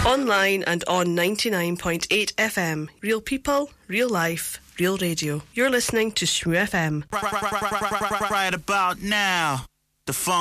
Online and on 99.8 FM. Real people, real life, real radio. You're listening to Shmoo FM. Right about now, the phone.